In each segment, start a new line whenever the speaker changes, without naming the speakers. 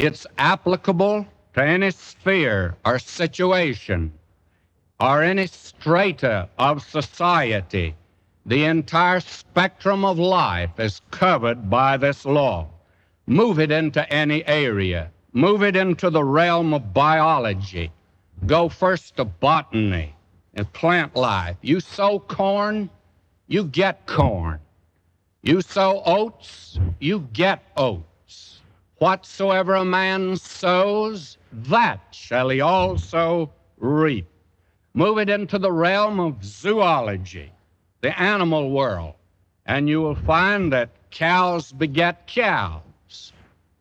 It's applicable to any sphere or situation or any strata of society. The entire spectrum of life is covered by this law. Move it into any area. Move it into the realm of biology. Go first to botany and plant life. You sow corn, you get corn. You sow oats, you get oats. Whatsoever a man sows, that shall he also reap. Move it into the realm of zoology, the animal world, and you will find that cows beget cows,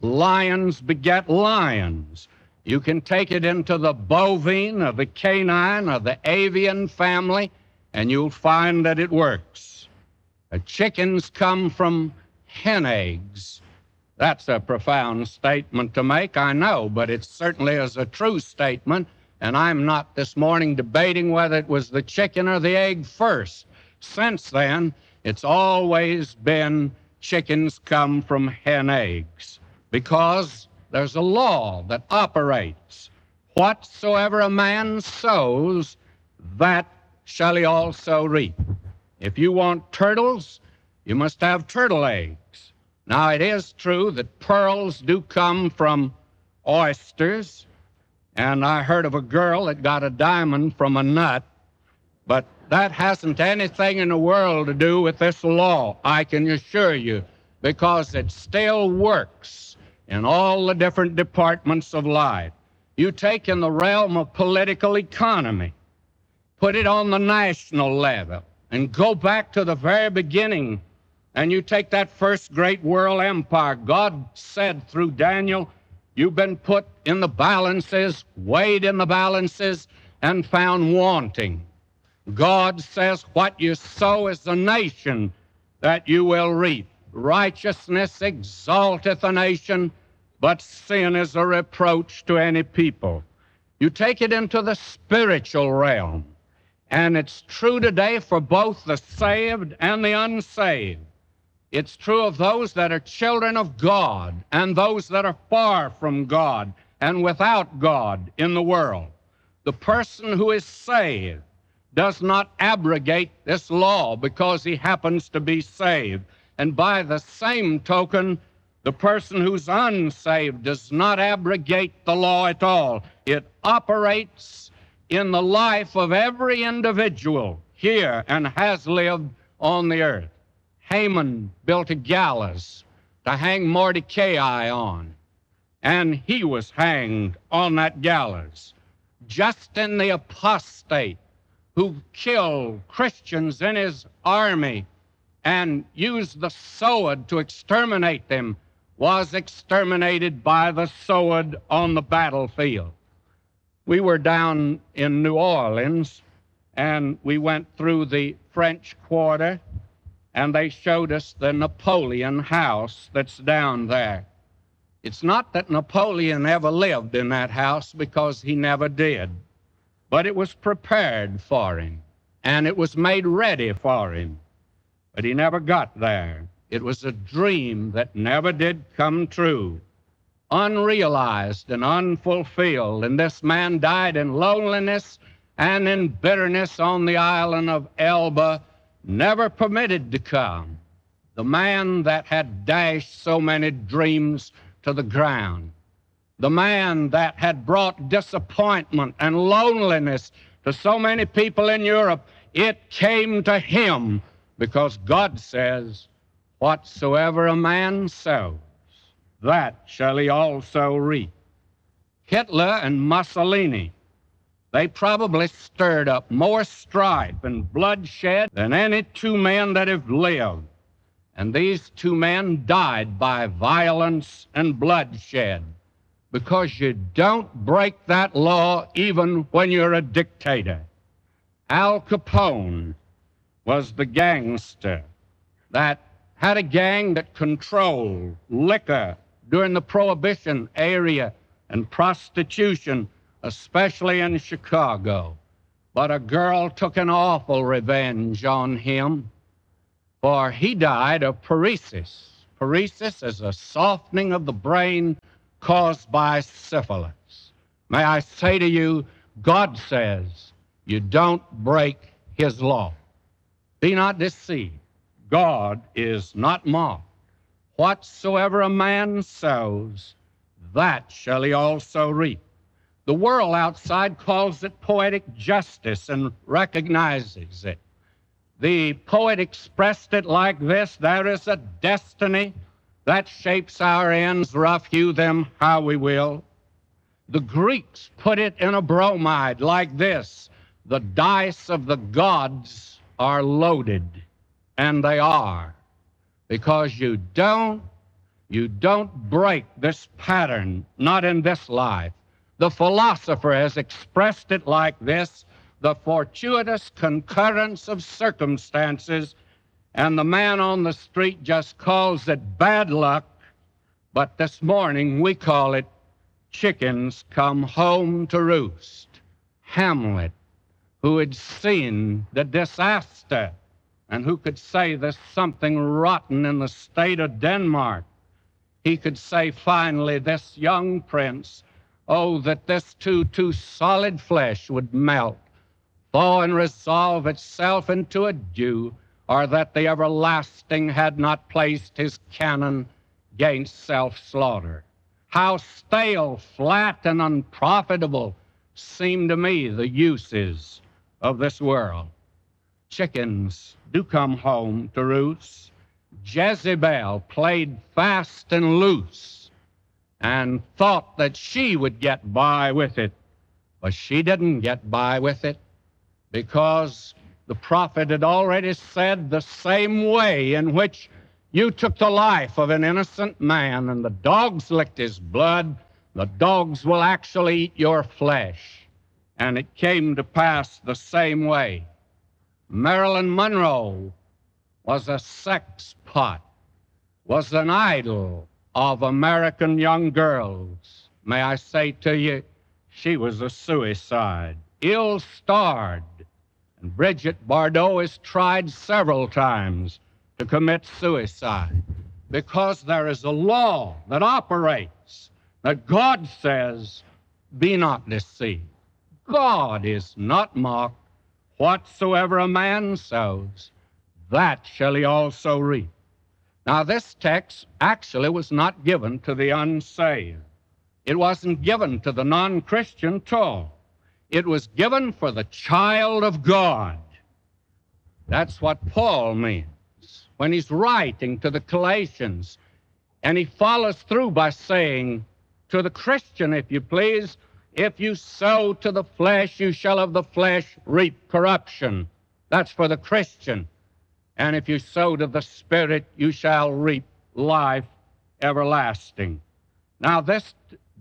lions beget lions. You can take it into the bovine or the canine or the avian family, and you'll find that it works. Chickens come from hen eggs. That's a profound statement to make, I know, but it certainly is a true statement, and I'm not this morning debating whether it was the chicken or the egg first. Since then, it's always been chickens come from hen eggs, because there's a law that operates. Whatsoever a man sows, that shall he also reap. If you want turtles, you must have turtle eggs. Now, it is true that pearls do come from oysters, and I heard of a girl that got a diamond from a nut, but that hasn't anything in the world to do with this law, I can assure you, because it still works in all the different departments of life. You take in the realm of political economy, put it on the national level, and go back to the very beginning, and you take that first great world empire. God said through Daniel, you've been put in the balances, weighed in the balances, and found wanting. God says what you sow is the nation that you will reap. Righteousness exalteth a nation, but sin is a reproach to any people. You take it into the spiritual realm, and it's true today for both the saved and the unsaved. It's true of those that are children of God and those that are far from God and without God in the world. The person who is saved does not abrogate this law because he happens to be saved. And by the same token, the person who's unsaved does not abrogate the law at all. It operates in the life of every individual here and has lived on the earth. Haman built a gallows to hang Mordecai on, and he was hanged on that gallows. Justin the apostate, who killed Christians in his army and used the sword to exterminate them, was exterminated by the sword on the battlefield. We were down in New Orleans, and we went through the French Quarter, and they showed us the Napoleon house that's down there. It's not that Napoleon ever lived in that house, because he never did, but it was prepared for him, and it was made ready for him, but he never got there. It was a dream that never did come true, unrealized and unfulfilled, and this man died in loneliness and in bitterness on the island of Elba, never permitted to come. The man that had dashed so many dreams to the ground, the man that had brought disappointment and loneliness to so many people in Europe, it came to him, because God says, whatsoever a man sows, that shall he also reap. Hitler and Mussolini, they probably stirred up more strife and bloodshed than any two men that have lived. And these two men died by violence and bloodshed, because you don't break that law even when you're a dictator. Al Capone was the gangster that had a gang that controlled liquor during the Prohibition area and prostitution, especially in Chicago. But a girl took an awful revenge on him, for he died of paresis. Paresis is a softening of the brain caused by syphilis. May I say to you, God says you don't break his law. Be not deceived. God is not mocked. Whatsoever a man sows, that shall he also reap. The world outside calls it poetic justice and recognizes it. The poet expressed it like this: there is a destiny that shapes our ends, rough hew them how we will. The Greeks put it in a bromide like this: the dice of the gods are loaded, and they are, because you don't break this pattern, not in this life. The philosopher has expressed it like this: the fortuitous concurrence of circumstances, and the man on the street just calls it bad luck, but this morning we call it chickens come home to roost. Hamlet, who had seen the disaster and who could say there's something rotten in the state of Denmark, he could say finally, this young prince, oh, that this too solid flesh would melt, thaw and resolve itself into a dew, or that the everlasting had not placed his cannon 'gainst self-slaughter. How stale, flat, and unprofitable seem to me the uses of this world. Chickens do come home to roost. Jezebel played fast and loose and thought that she would get by with it, but she didn't get by with it, because the prophet had already said the same way in which you took the life of an innocent man and the dogs licked his blood, the dogs will actually eat your flesh. And it came to pass the same way. Marilyn Monroe was a sex pot, was an idol of American young girls. May I say to you, she was a suicide, ill-starred. And Bridget Bardot is tried several times to commit suicide, because there is a law that operates, that God says, be not deceived. God is not mocked. Whatsoever a man sows, that shall he also reap. Now, this text actually was not given to the unsaved. It wasn't given to the non-Christian at all. It was given for the child of God. That's what Paul means when he's writing to the Galatians. And he follows through by saying to the Christian, if you please, if you sow to the flesh, you shall of the flesh reap corruption. That's for the Christian. And if you sow to the Spirit, you shall reap life everlasting. Now, this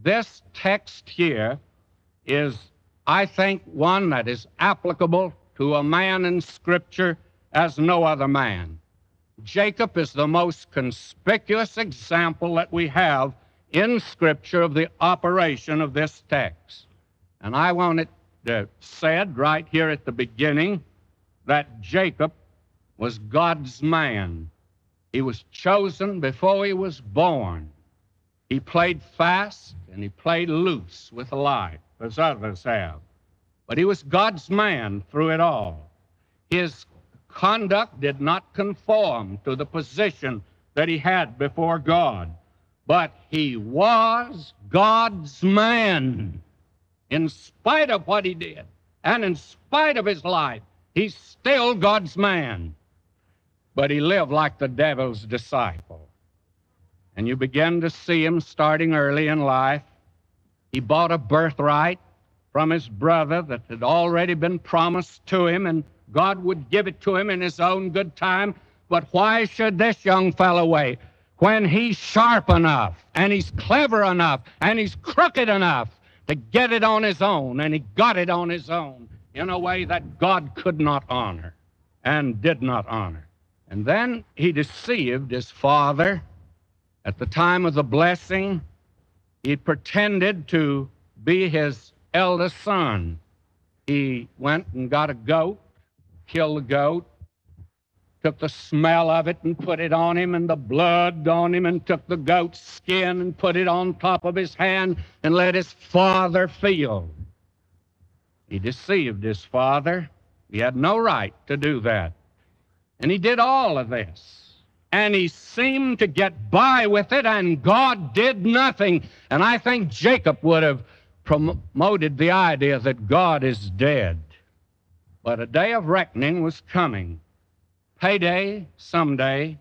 text here is, I think, one that is applicable to a man in Scripture as no other man. Jacob is the most conspicuous example that we have in Scripture of the operation of this text. And I want it said right here at the beginning that Jacob was God's man. He was chosen before he was born. He played fast and he played loose with life, as others have. But he was God's man through it all. His conduct did not conform to the position that he had before God, but he was God's man. In spite of what he did, and in spite of his life, he's still God's man. But he lived like the devil's disciple. And you begin to see him starting early in life. He bought a birthright from his brother that had already been promised to him, and God would give it to him in his own good time. But why should this young fellow wait when he's sharp enough, and he's clever enough, and he's crooked enough to get it on his own? And he got it on his own in a way that God could not honor and did not honor. And then he deceived his father. At the time of the blessing, he pretended to be his eldest son. He went and got a goat, killed the goat, took the smell of it and put it on him, and the blood on him, and took the goat's skin and put it on top of his hand and let his father feel. He deceived his father. He had no right to do that. And he did all of this. And he seemed to get by with it, and God did nothing. And I think Jacob would have promoted the idea that God is dead. But a day of reckoning was coming. Payday someday.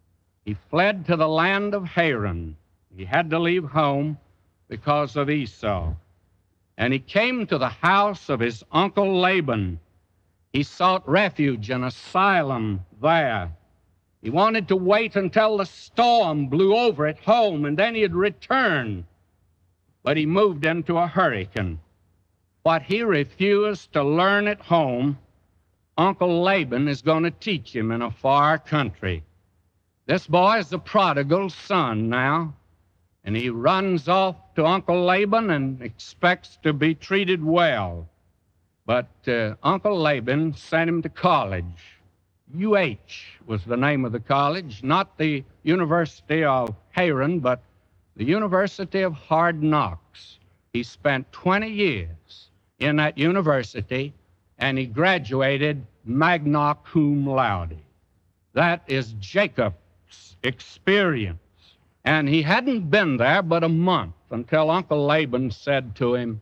He fled to the land of Haran. He had to leave home because of Esau. And he came to the house of his uncle Laban. He sought refuge and asylum there. He wanted to wait until the storm blew over at home, and then he'd return. But he moved into a hurricane. What he refused to learn at home, Uncle Laban is going to teach him in a far country. This boy is the prodigal son now, and he runs off to Uncle Laban and expects to be treated well. But Uncle Laban sent him to college. UH was the name of the college, not the University of Haran, but the University of Hard Knocks. He spent 20 years in that university, and he graduated magna cum laude. That is Jacob's experience. And he hadn't been there but a month until Uncle Laban said to him,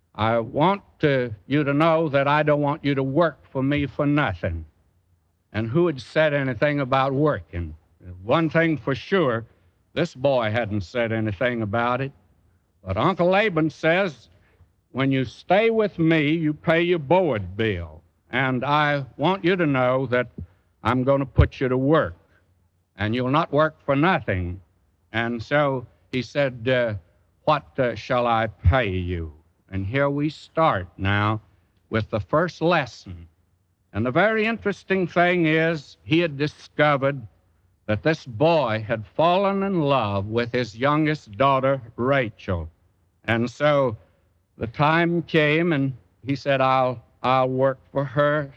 I want you to know that I don't want you to work for me for nothing. And who had said anything about working? One thing for sure, this boy hadn't said anything about it. But Uncle Laban says, when you stay with me, you pay your board bill. And I want you to know that I'm going to put you to work. And you'll not work for nothing. And so he said, what shall I pay you? And here we start now with the first lesson. And the very interesting thing is, he had discovered that this boy had fallen in love with his youngest daughter, Rachel. And so the time came, and he said, I'll work for her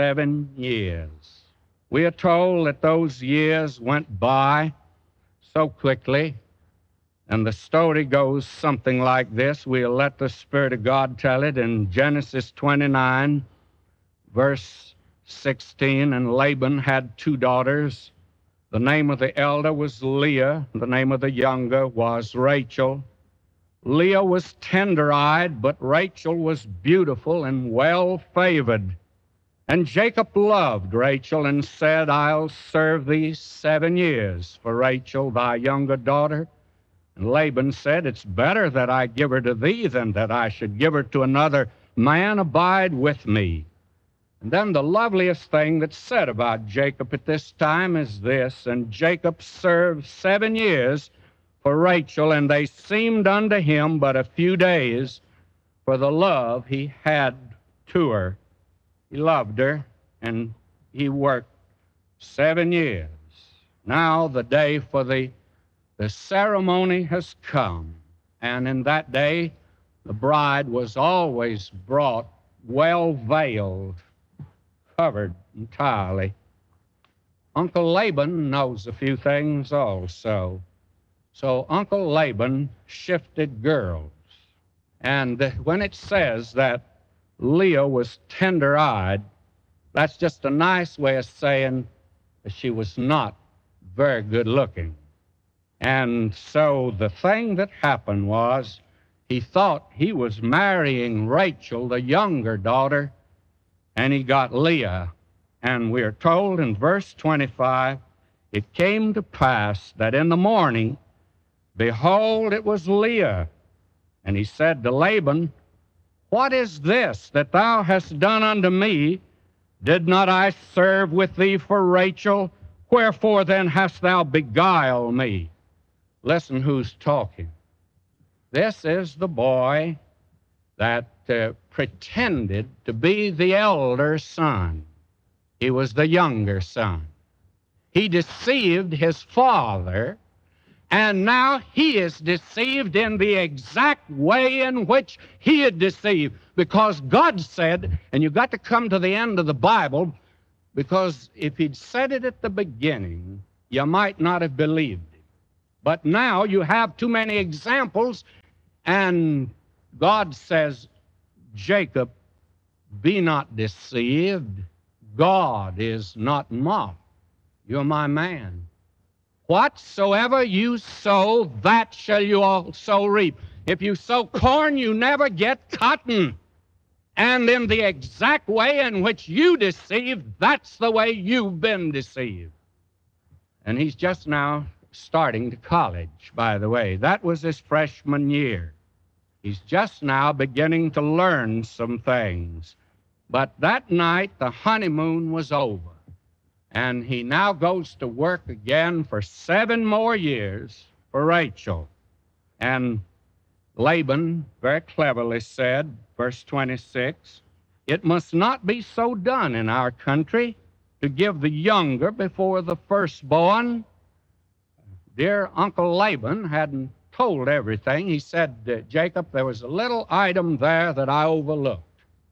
7 years. We are told that those years went by so quickly, and the story goes something like this. We'll let the Spirit of God tell it in Genesis 29, verse 16. And Laban had 2 daughters. The name of the elder was Leah. The name of the younger was Rachel. Leah was tender-eyed, but Rachel was beautiful and well-favored. And Jacob loved Rachel and said, I'll serve thee 7 years for Rachel, thy younger daughter. And Laban said, it's better that I give her to thee than that I should give her to another man. Abide with me. And then the loveliest thing that's said about Jacob at this time is this, and Jacob served 7 years for Rachel, and they seemed unto him but a few days for the love he had to her. He loved her, and he worked 7 years. Now the day for the ceremony has come, and in that day the bride was always brought well veiled, covered entirely. Uncle Laban knows a few things also. So Uncle Laban shifted girls. And when it says that Leah was tender-eyed, that's just a nice way of saying that she was not very good-looking. And so the thing that happened was he thought he was marrying Rachel, the younger daughter, and he got Leah. And we're told in verse 25, it came to pass that in the morning, behold, it was Leah. And he said to Laban, what is this that thou hast done unto me? Did not I serve with thee for Rachel? Wherefore then hast thou beguiled me? Listen who's talking. This is the boy that pretended to be the elder son. He was the younger son. He deceived his father, and now he is deceived in the exact way in which he had deceived. Because God said, and you've got to come to the end of the Bible, because if he'd said it at the beginning, you might not have believed him. But now you have too many examples, and God says, Jacob, be not deceived. God is not mocked. You're my man. Whatsoever you sow, that shall you also reap. If you sow corn, you never get cotton. And in the exact way in which you deceived, that's the way you've been deceived. And he's just now starting to college, by the way. That was his freshman year. He's just now beginning to learn some things. But that night, the honeymoon was over. And he now goes to work again for 7 more years for Rachel. And Laban very cleverly said, verse 26, it must not be so done in our country to give the younger before the firstborn. Dear Uncle Laban hadn't told everything. He said, Jacob, there was a little item there that I overlooked.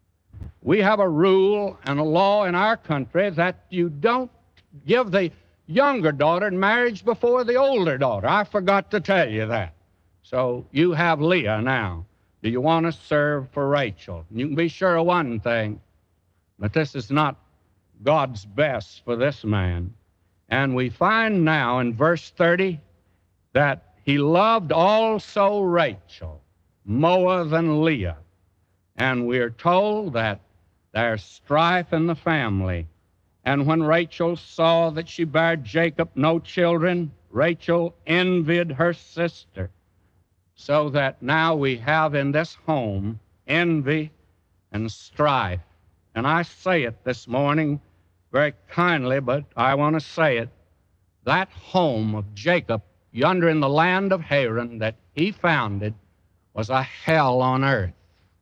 We have a rule and a law in our country that you don't give the younger daughter in marriage before the older daughter. I forgot to tell you that. So you have Leah now. Do you want to serve for Rachel? You can be sure of one thing, but this is not God's best for this man. And we find now in verse 30 that he loved also Rachel more than Leah. And we're told that there's strife in the family. And when Rachel saw that she bare Jacob no children, Rachel envied her sister. So that now we have in this home envy and strife. And I say it this morning very kindly, but I want to say it. That home of Jacob yonder in the land of Haran that he founded was a hell on earth.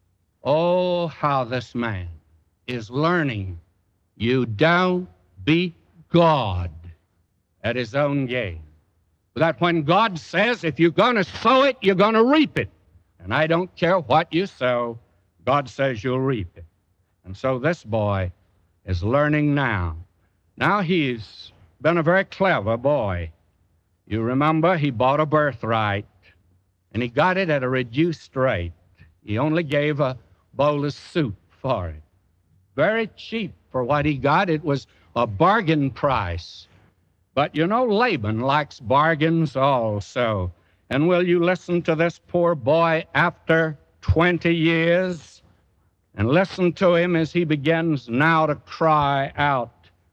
Oh, how this man is learning. You don't beat God at his own game. That when God says, if you're going to sow it, you're going to reap it. And I don't care what you sow, God says you'll reap it. And so this boy is learning now. Now he's been a very clever boy. You remember he bought a birthright, and he got it at a reduced rate. He only gave a bowl of soup for it. Very cheap for what he got. It was a bargain price. But you know, Laban likes bargains also. And will you listen to this poor boy after 20 years? And listen to him as he begins now to cry out,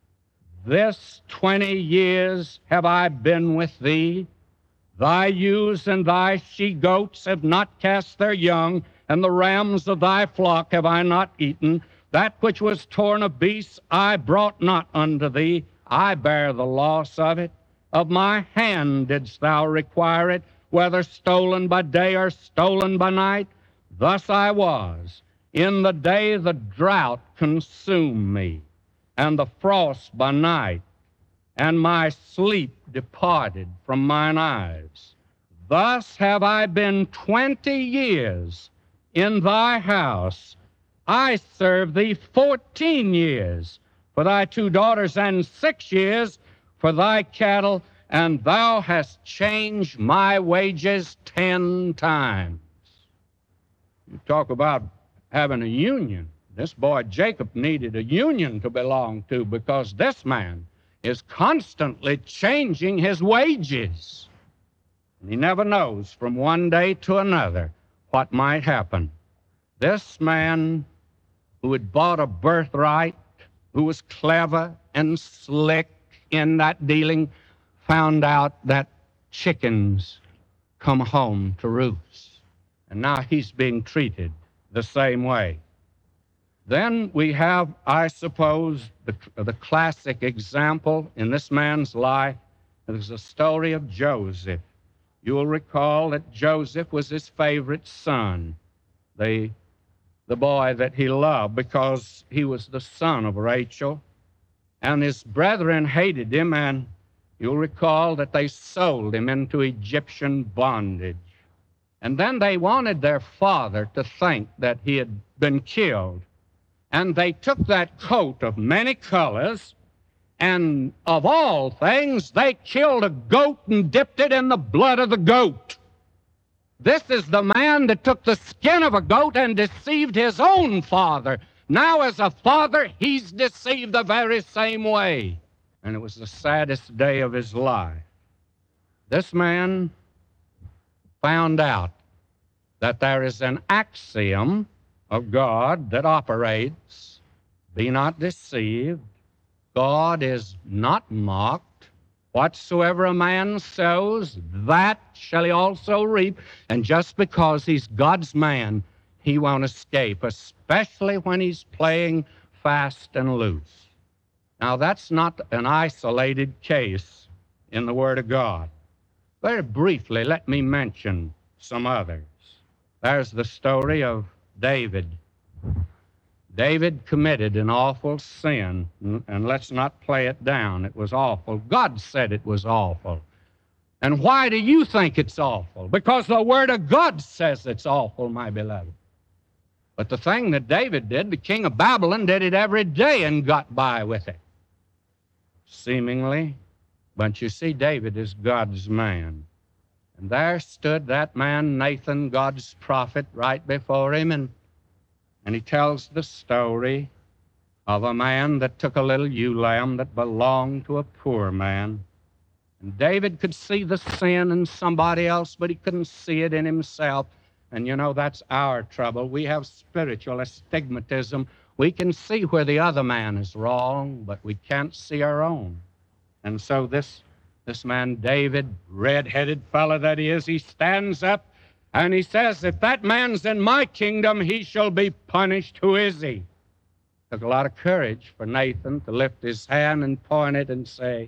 this 20 years have I been with thee. Thy ewes and thy she-goats have not cast their young, and the rams of thy flock have I not eaten. That which was torn of beasts I brought not unto thee. I bear the loss of it. Of my hand didst thou require it, whether stolen by day or stolen by night. Thus I was. In the day the drought consumed me, and the frost by night, and my sleep departed from mine eyes. Thus have I been 20 years in thy house. I served thee 14 years for thy 2 daughters, and 6 years for thy cattle, and thou hast changed my wages 10 times. You talk about having a union. This boy Jacob needed a union to belong to, because this man is constantly changing his wages. And he never knows from one day to another what might happen. This man who had bought a birthright, who was clever and slick in that dealing, found out that chickens come home to roost. And now he's being treated the same way. Then we have, I suppose, the classic example in this man's life. There's a story of Joseph. You will recall that Joseph was his favorite son, the boy that he loved, because he was the son of Rachel. And his brethren hated him, and you'll recall that they sold him into Egyptian bondage. And then they wanted their father to think that he had been killed. And they took that coat of many colors, and of all things, they killed a goat and dipped it in the blood of the goat. This is the man that took the skin of a goat and deceived his own father. Now, as a father, he's deceived the very same way. And it was the saddest day of his life. This man found out that there is an axiom of God that operates: be not deceived, God is not mocked. Whatsoever a man sows, that shall he also reap. And just because he's God's man, he won't escape, especially when he's playing fast and loose. Now, that's not an isolated case in the Word of God. Very briefly, let me mention some others. There's the story of David. David committed an awful sin, and let's not play it down. It was awful. God said it was awful. And why do you think it's awful? Because the Word of God says it's awful, my beloved. But the thing that David did, the king of Babylon did it every day and got by with it, seemingly. But you see, David is God's man. And there stood that man, Nathan, God's prophet, right before him, and he tells the story of a man that took a little ewe lamb that belonged to a poor man. And David could see the sin in somebody else, but he couldn't see it in himself. And you know, that's our trouble. We have spiritual astigmatism. We can see where the other man is wrong, but we can't see our own. And so this man, David, red-headed fellow that he is, he stands up and he says, if that man's in my kingdom, he shall be punished. Who is he? Took a lot of courage for Nathan to lift his hand and point it and say,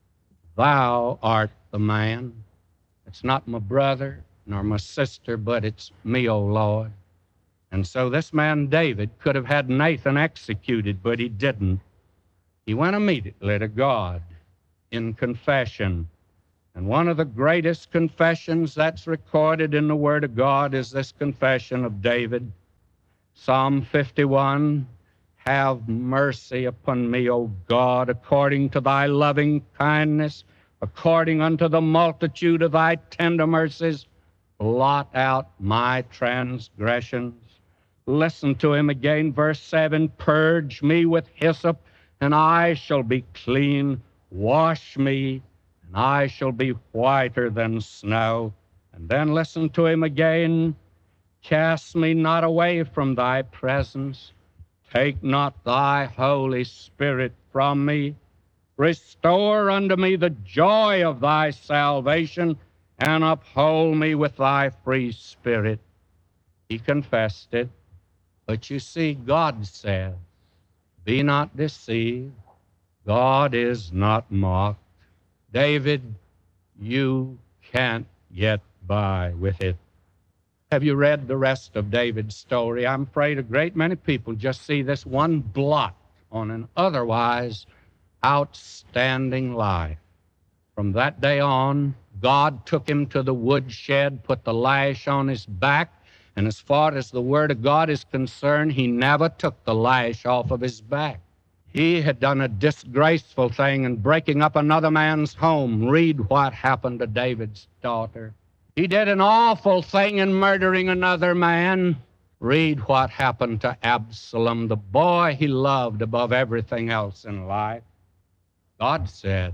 thou art the man. It's not my brother nor my sister, but it's me, O Lord. And so this man, David, could have had Nathan executed, but he didn't. He went immediately to God in confession. And one of the greatest confessions that's recorded in the Word of God is this confession of David. Psalm 51, have mercy upon me, O God, according to thy loving kindness, according unto the multitude of thy tender mercies, blot out my transgressions. Listen to him again, verse 7, purge me with hyssop, and I shall be clean. Wash me, and I shall be whiter than snow. And then listen to him again. Cast me not away from thy presence. Take not thy Holy Spirit from me. Restore unto me the joy of thy salvation, and uphold me with thy free spirit. He confessed it. But you see, God says, be not deceived. God is not mocked. David, you can't get by with it. Have you read the rest of David's story? I'm afraid a great many people just see this one blot on an otherwise outstanding life. From that day on, God took him to the woodshed, put the lash on his back, and as far as the Word of God is concerned, he never took the lash off of his back. He had done a disgraceful thing in breaking up another man's home. Read what happened to David's daughter. He did an awful thing in murdering another man. Read what happened to Absalom, the boy he loved above everything else in life. God said,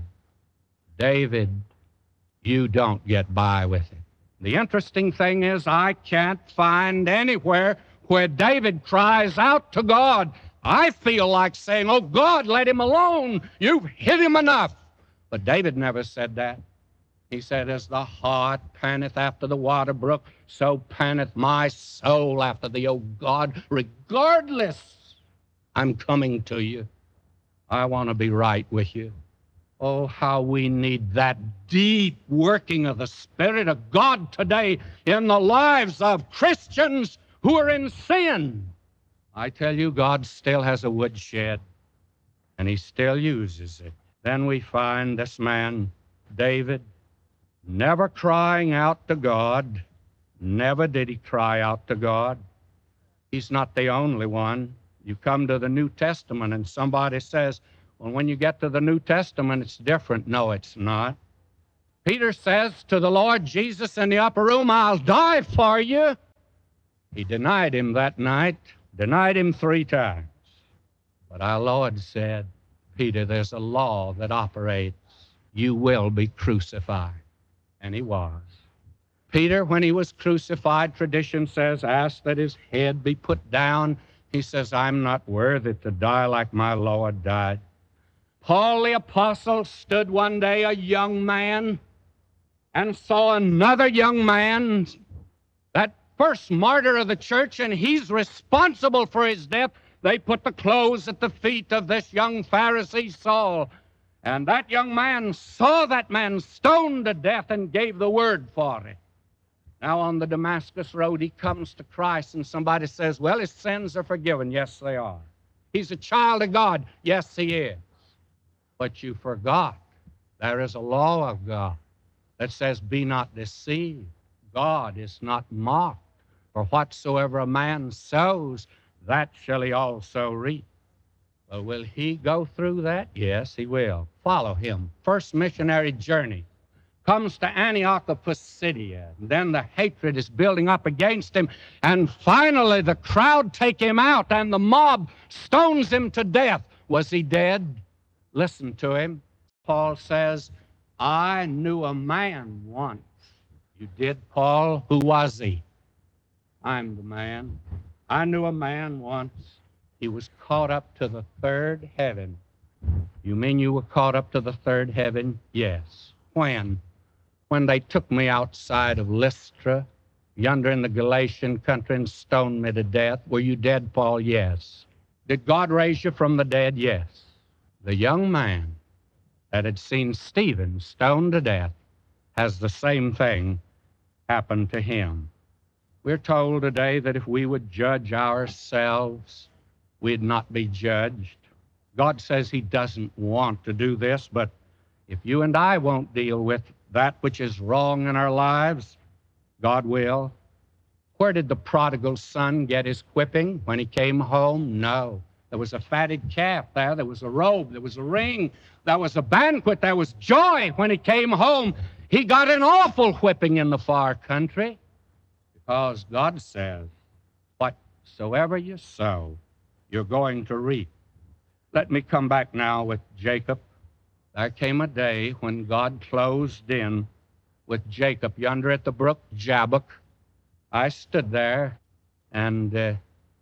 David, you don't get by with it. The interesting thing is, I can't find anywhere where David cries out to God. I feel like saying, oh, God, let him alone. You've hit him enough. But David never said that. He said, as the hart panteth after the water brook, so panteth my soul after thee, O God. Regardless, I'm coming to you. I want to be right with you. Oh, how we need that deep working of the Spirit of God today in the lives of Christians who are in sin. I tell you, God still has a woodshed, and he still uses it. Then we find this man, David, never crying out to God. Never did he cry out to God. He's not the only one. You come to the New Testament and somebody says, well, when you get to the New Testament, it's different. No, it's not. Peter says to the Lord Jesus in the upper room, I'll die for you. He denied him that night, denied him 3 times. But our Lord said, Peter, there's a law that operates. You will be crucified. And he was. Peter, when he was crucified, tradition says, asked that his head be put down. He says, I'm not worthy to die like my Lord died. Paul the apostle stood one day, a young man, and saw another young man, that first martyr of the church, and he's responsible for his death. They put the clothes at the feet of this young Pharisee, Saul. And that young man saw that man stoned to death and gave the word for it. Now on the Damascus Road, he comes to Christ, and somebody says, well, his sins are forgiven. Yes, they are. He's a child of God. Yes, he is. But you forgot there is a law of God that says, be not deceived. God is not mocked. For whatsoever a man sows, that shall he also reap. Well, will he go through that? Yes, he will. Follow him. First missionary journey. Comes to Antioch of Pisidia. And then the hatred is building up against him. And finally the crowd take him out and the mob stones him to death. Was he dead? Listen to him. Paul says, I knew a man once. You did, Paul? Who was he? I'm the man. I knew a man once. He was caught up to the 3rd heaven. You mean you were caught up to the 3rd heaven? Yes. When? When they took me outside of Lystra, yonder in the Galatian country, and stoned me to death. Were you dead, Paul? Yes. Did God raise you from the dead? Yes. The young man that had seen Stephen stoned to death has the same thing happen to him. We're told today that if we would judge ourselves, we'd not be judged. God says he doesn't want to do this, but if you and I won't deal with that which is wrong in our lives, God will. Where did the prodigal son get his whipping? When he came home? No. There was a fatted calf there. There was a robe. There was a ring. There was a banquet. There was joy when he came home. He got an awful whipping in the far country because God says, whatsoever you sow, you're going to reap. Let me come back now with Jacob. There came a day when God closed in with Jacob yonder at the brook Jabbok. I stood there and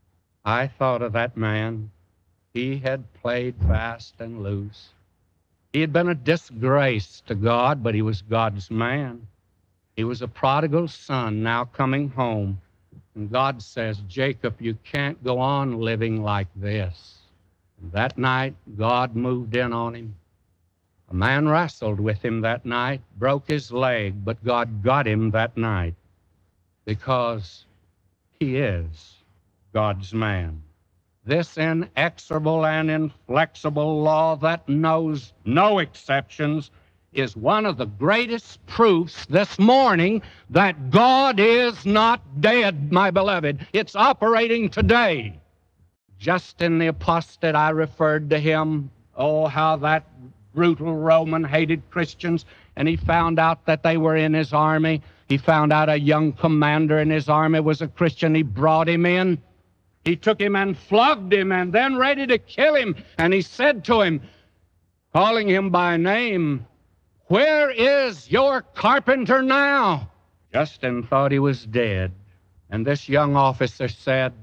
I thought of that man. He had played fast and loose. He had been a disgrace to God, but he was God's man. He was a prodigal son now coming home. And God says, Jacob, you can't go on living like this. And that night, God moved in on him. A man wrestled with him that night, broke his leg, but God got him that night because he is God's man. This inexorable and inflexible law that knows no exceptions is one of the greatest proofs this morning that God is not dead, my beloved. It's operating today. Justin the apostate, I referred to him. Oh, how that brutal Roman hated Christians, and he found out that they were in his army. He found out a young commander in his army was a Christian. He brought him in. He took him and flogged him and then ready to kill him. And he said to him, calling him by name, where is your carpenter now? Justin thought he was dead. And this young officer said,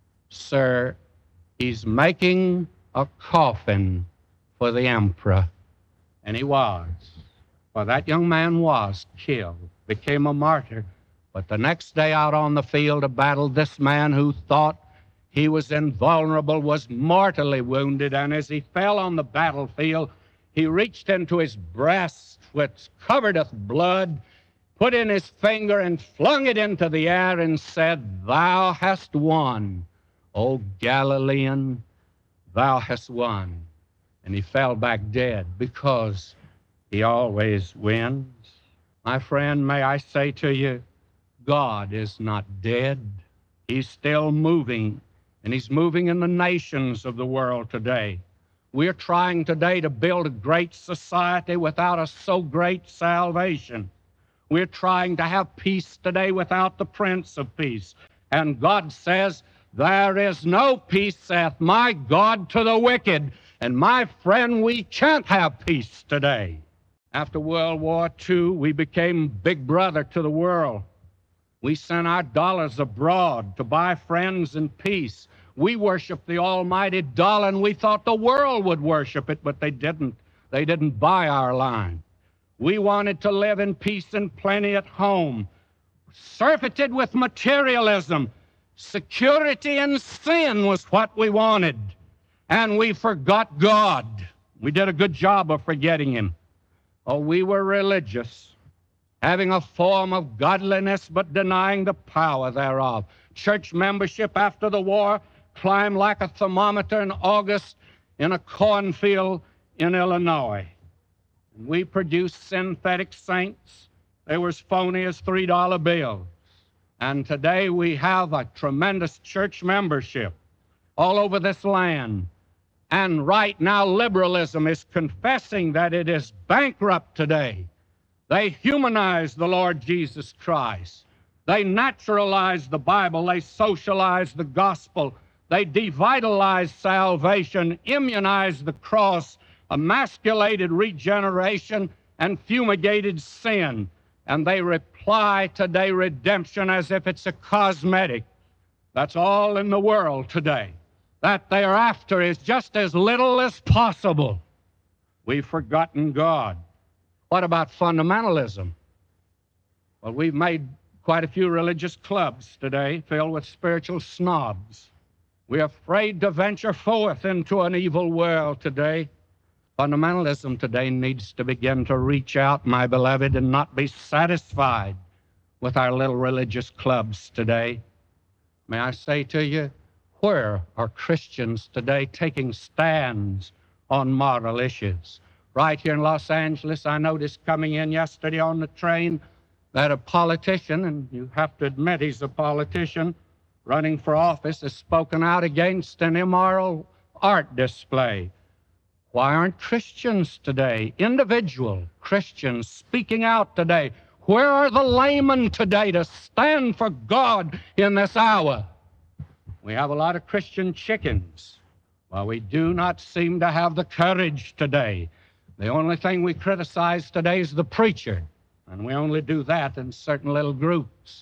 sir, he's making a coffin for the emperor. And he was. For that young man was killed, became a martyr. But the next day out on the field of battle, this man who thought he was invulnerable was mortally wounded, and as he fell on the battlefield, he reached into his breast, which covered with blood, put in his finger and flung it into the air and said, thou hast won, O Galilean, thou hast won. And he fell back dead because he always wins. My friend, may I say to you, God is not dead. He's still moving and he's moving in the nations of the world today. We're trying today to build a great society without a so great salvation. We're trying to have peace today without the Prince of Peace. And God says, there is no peace, saith my God, to the wicked. And my friend, we can't have peace today. After World War II, we became big brother to the world. We sent our dollars abroad to buy friends and peace. We worshiped the almighty dollar, and we thought the world would worship it, but they didn't. They didn't buy our line. We wanted to live in peace and plenty at home, surfeited with materialism. Security and sin was what we wanted, and we forgot God. We did a good job of forgetting him. Oh, we were religious, having a form of godliness but denying the power thereof. Church membership after the war climbed like a thermometer in August in a cornfield in Illinois. We produced synthetic saints. They were as phony as $3 bills. And today we have a tremendous church membership all over this land. And right now liberalism is confessing that it is bankrupt today. They humanize the Lord Jesus Christ. They naturalize the Bible. They socialize the gospel. They devitalize salvation, immunize the cross, emasculated regeneration, and fumigated sin. And they reply today redemption as if it's a cosmetic. That's all in the world today. That they're after is just as little as possible. We've forgotten God. What about fundamentalism? Well, we've made quite a few religious clubs today filled with spiritual snobs. We're afraid to venture forth into an evil world today. Fundamentalism today needs to begin to reach out, my beloved, and not be satisfied with our little religious clubs today. May I say to you, where are Christians today taking stands on moral issues? Right here in Los Angeles, I noticed coming in yesterday on the train that a politician, and you have to admit he's a politician, running for office, has spoken out against an immoral art display. Why aren't Christians today, individual Christians, speaking out today? Where are the laymen today to stand for God in this hour? We have a lot of Christian chickens. Well, we do not seem to have the courage today. The only thing we criticize today is the preacher, and we only do that in certain little groups.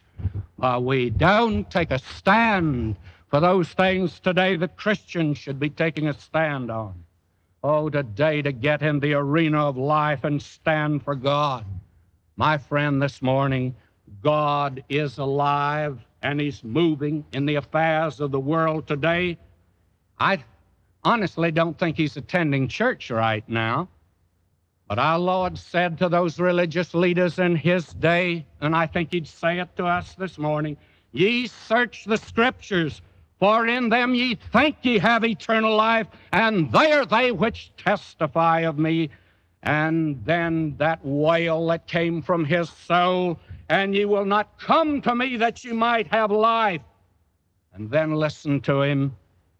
We don't take a stand for those things today that Christians should be taking a stand on. Oh, today to get in the arena of life and stand for God. My friend, this morning, God is alive and he's moving in the affairs of the world today. I honestly don't think he's attending church right now. But our Lord said to those religious leaders in his day, and I think he'd say it to us this morning, ye search the Scriptures, for in them ye think ye have eternal life, and they are they which testify of me. And then that wail that came from his soul, and ye will not come to me that ye might have life. And then listen to him,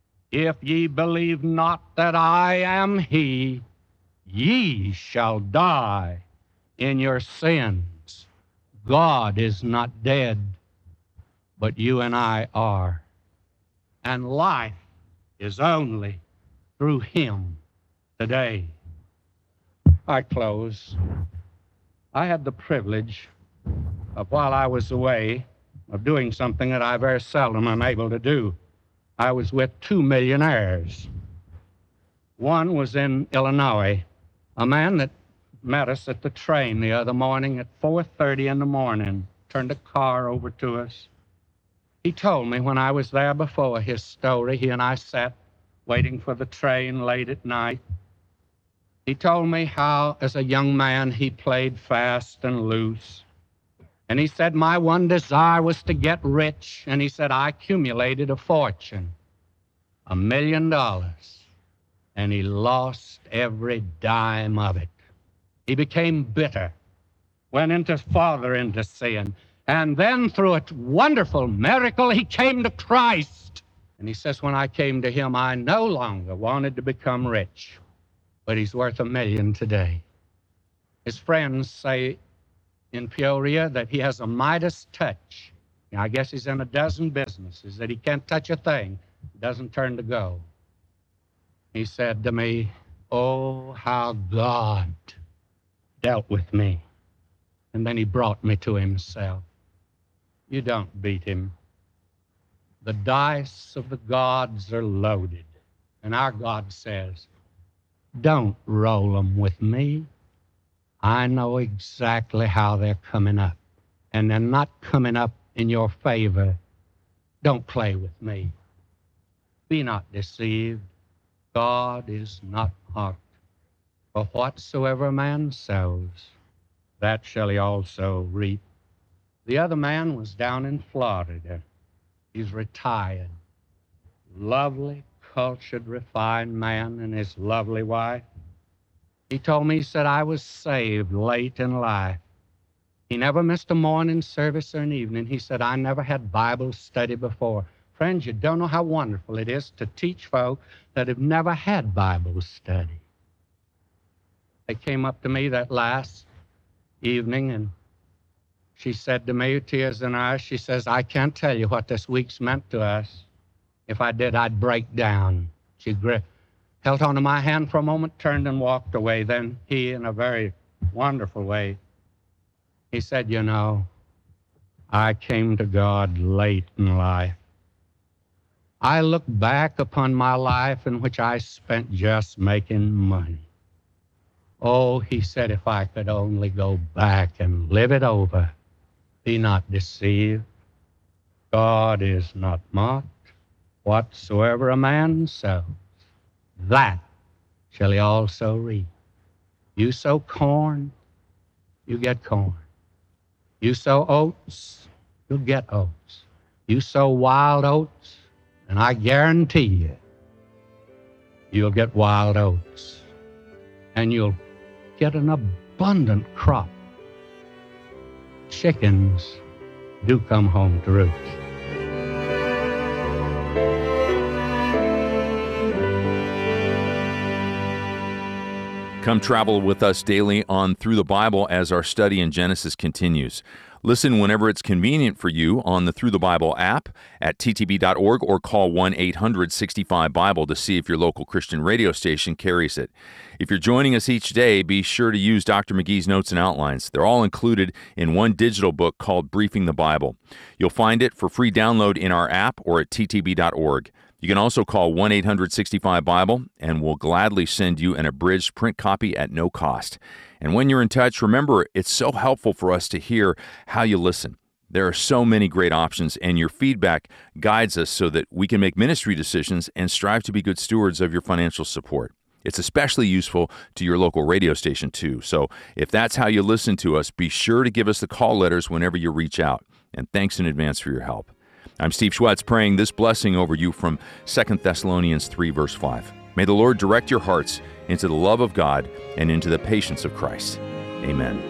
if ye believe not that I am he, ye shall die in your sins. God is not dead, but you and I are. And life is only through him today. I close. I had the privilege of, while I was away, of doing something that I very seldom am able to do. I was with two millionaires. One was in Illinois, a man that met us at the train the other morning at 4:30 in the morning, turned a car over to us. He told me when I was there before his story. He and I sat waiting for the train late at night. He told me how, as a young man, he played fast and loose. And he said, my one desire was to get rich. And he said, I accumulated a fortune, $1 million. And he lost every dime of it. He became bitter, went farther into sin. And then through a wonderful miracle, he came to Christ. And he says, when I came to him, I no longer wanted to become rich, but he's worth $1 million today. His friends say in Peoria that he has a Midas touch. I guess he's in a dozen businesses, that he can't touch a thing, doesn't turn to gold. He said to me, oh, how God dealt with me. And then he brought me to himself. You don't beat him. The dice of the gods are loaded. And our God says, don't roll them with me. I know exactly how they're coming up. And they're not coming up in your favor. Don't play with me. Be not deceived. God is not mocked. For whatsoever a man sows, that shall he also reap. The other man was down in Florida. He's retired. Lovely, cultured, refined man and his lovely wife. He told me, he said, I was saved late in life. He never missed a morning service or an evening. He said, I never had Bible study before. Friends, you don't know how wonderful it is to teach folk that have never had Bible study. They came up to me that last evening, and she said to me, tears in her eyes, she says, I can't tell you what this week's meant to us. If I did, I'd break down. She held onto my hand for a moment, turned and walked away. Then he, in a very wonderful way, he said, you know, I came to God late in life. I look back upon my life in which I spent just making money. Oh, he said, if I could only go back and live it over. Be not deceived. God is not mocked. Whatsoever a man sows, that shall he also reap. You sow corn, you get corn. You sow oats, you'll get oats. You sow wild oats, and I guarantee you, you'll get wild oats. And you'll get an abundant crop. Chickens do come home to roost.
Come travel with us daily on Through the Bible as our study in Genesis continues. Listen whenever it's convenient for you on the Through the Bible app at ttb.org or call 1-800-65-BIBLE to see if your local Christian radio station carries it. If you're joining us each day, be sure to use Dr. McGee's notes and outlines. They're all included in one digital book called Briefing the Bible. You'll find it for free download in our app or at ttb.org. You can also call 1-800-65-BIBLE, and we'll gladly send you an abridged print copy at no cost. And when you're in touch, remember, it's so helpful for us to hear how you listen. There are so many great options, and your feedback guides us so that we can make ministry decisions and strive to be good stewards of your financial support. It's especially useful to your local radio station, too. So if that's how you listen to us, be sure to give us the call letters whenever you reach out. And thanks in advance for your help. I'm Steve Schwetz, praying this blessing over you from 2 Thessalonians 3, verse 5. May the Lord direct your hearts into the love of God and into the patience of Christ. Amen.